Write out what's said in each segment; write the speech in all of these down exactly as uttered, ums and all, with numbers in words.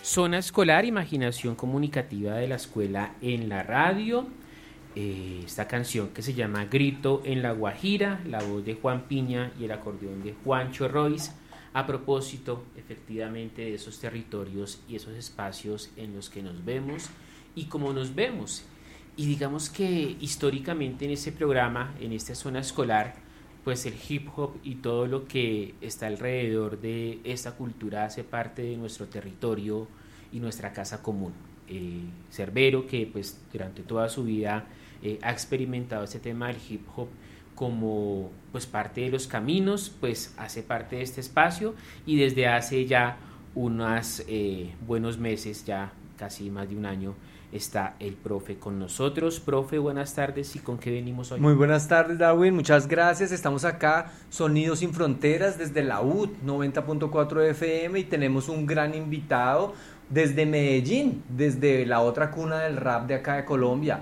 Zona Escolar, Imaginación Comunicativa de la Escuela en la Radio. Eh, esta canción que se llama Grito en la Guajira, la voz de Juan Piña y el acordeón de Juancho Royce, a propósito efectivamente de esos territorios y esos espacios en los que nos vemos y cómo nos vemos. Y digamos que históricamente en este programa, en esta zona escolar, pues el hip hop y todo lo que está alrededor de esta cultura hace parte de nuestro territorio y nuestra casa común. Eh, Cerbero, que pues durante toda su vida eh, ha experimentado este tema del hip hop como pues parte de los caminos, pues hace parte de este espacio, y desde hace ya unos eh, buenos meses, ya casi más de un año, está el profe con nosotros. Profe, buenas tardes, ¿y con qué venimos hoy? Muy buenas tardes, Darwin, muchas gracias. Estamos acá, Sonidos Sin Fronteras, desde la U T noventa punto cuatro F M, y tenemos un gran invitado desde Medellín, desde la otra cuna del rap de acá de Colombia,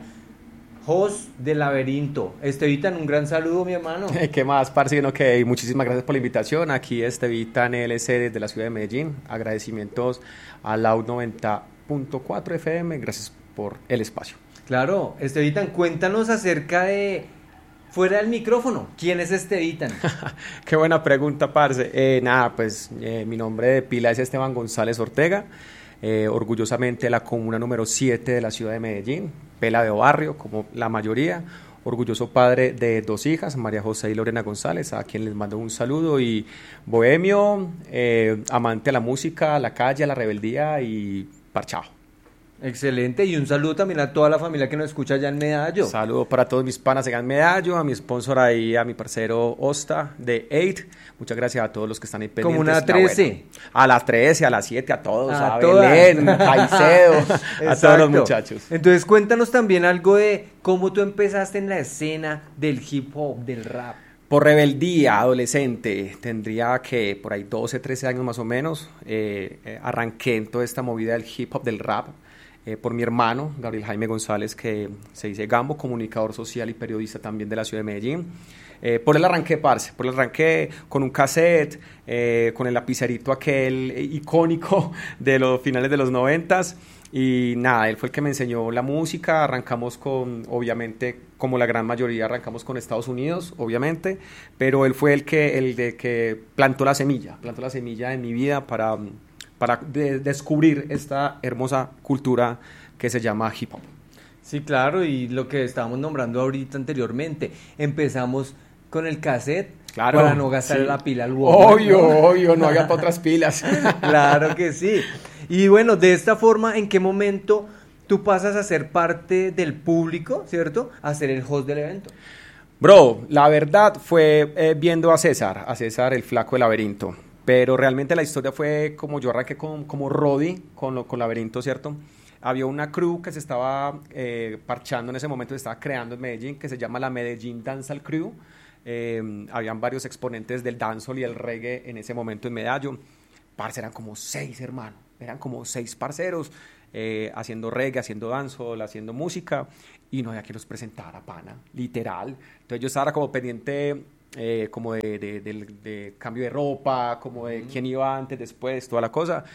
Jos del Laberinto. Estevitan, un gran saludo, mi hermano. ¿Qué más, parce? No, que muchísimas gracias por la invitación. Aquí Estevitan L C desde la ciudad de Medellín. Agradecimientos a la U T noventa punto cuatro F M, gracias por el espacio. Claro, Estevitan, cuéntanos acerca de, fuera del micrófono, ¿quién es Estevitan? Qué buena pregunta, parce. Eh, nada, pues eh, mi nombre de pila es Esteban González Ortega, eh, orgullosamente la comuna número siete de la ciudad de Medellín, pela de barrio, como la mayoría, orgulloso padre de dos hijas, María José y Lorena González, a quien les mando un saludo, y bohemio, eh, amante a la música, a la calle, a la rebeldía y parchado. Excelente, y un saludo también a toda la familia que nos escucha allá en Medallo. Saludo para todos mis panas allá en Medallo, a mi sponsor ahí, a mi parcero Osta de eight. Muchas gracias a todos los que están ahí pendientes. Comuna trece. Bueno, a las trece, a las siete, a todos, a, a todas. Belén, a Caicedo, a todos los muchachos. Entonces cuéntanos también algo de cómo tú empezaste en la escena del hip hop, del rap. Por rebeldía, adolescente, tendría que por ahí doce, trece años más o menos, eh, eh, arranqué en toda esta movida del hip hop, del rap. Eh, por mi hermano, Gabriel Jaime González, que se dice Gambo, comunicador social y periodista también de la ciudad de Medellín. Eh, por él arranqué, parce, por él arranqué con un cassette, eh, con el lapicerito aquel eh, icónico de los finales de los noventas, y nada, él fue el que me enseñó la música. Arrancamos con, obviamente, como la gran mayoría, arrancamos con Estados Unidos, obviamente, pero él fue el que, el de que plantó la semilla, plantó la semilla en mi vida para... para de descubrir esta hermosa cultura que se llama hip hop. Sí, claro, y lo que estábamos nombrando ahorita anteriormente, empezamos con el cassette, claro, para no gastar sí. la pila al Walkman, obvio, ¿no? obvio, no había otras pilas. Claro que sí. Y bueno, de esta forma, ¿en qué momento tú pasas a ser parte del público, ¿cierto? A ser el host del evento. Bro, la verdad fue eh, viendo a César, a César el flaco del laberinto. Pero realmente la historia fue como yo arranqué con, como Roddy con, lo, con Laberinto, ¿cierto? Había una crew que se estaba eh, parchando en ese momento, se estaba creando en Medellín, que se llama la Medellín Dancehall Crew. Eh, habían varios exponentes del dancehall y el reggae en ese momento en Medallo. Parce, eran como seis, hermano, eran como seis parceros, eh, haciendo reggae, haciendo dancehall, haciendo música, y no había quien los presentara, pana, literal. Entonces yo estaba como pendiente... Eh, como de, de, de, de cambio de ropa, como de quién iba antes, después, toda la cosa,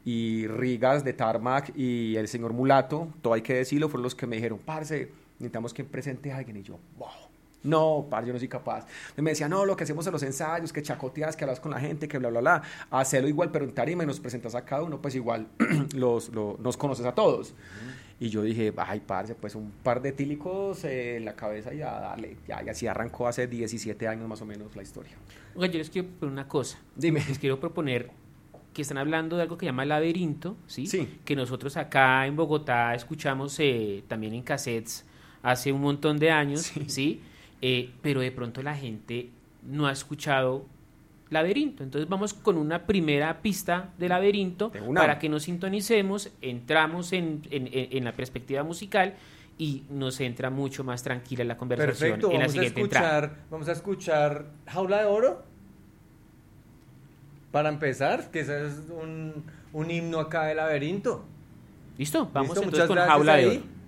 y Rigas de Tarmac y el señor Mulato, todo hay que decirlo, fueron los que me dijeron, parce, necesitamos que presente a alguien, y yo, wow, no, parce, yo no soy capaz. Entonces me decía, no, lo que hacemos en los ensayos, que chacoteas, que hablas con la gente, que bla, bla, bla, hacerlo igual, pero en tarima, y nos presentas a cada uno, pues igual los, los, nos conoces a todos. Uh-huh. Y yo dije, ay, parce, pues un par de tílicos eh, en la cabeza y ya, dale, ya, y así arrancó hace diecisiete años más o menos la historia. Oiga, yo les quiero proponer una cosa. Dime. Les quiero proponer que están hablando de algo que se llama Laberinto, ¿sí? Sí. Que nosotros acá en Bogotá escuchamos eh, también en cassettes hace un montón de años, ¿sí? ¿sí? Eh, pero de pronto la gente no ha escuchado Laberinto. Entonces vamos con una primera pista de Laberinto de para que nos sintonicemos, entramos en, en, en la perspectiva musical y nos entra mucho más tranquila la conversación. Perfecto, en la vamos siguiente a escuchar, entrada. Vamos a escuchar Jaula de Oro. Para empezar, que ese es un, un himno acá de Laberinto. ¿Listo? Vamos ¿Listo? entonces Muchas con Jaula ahí. de Oro.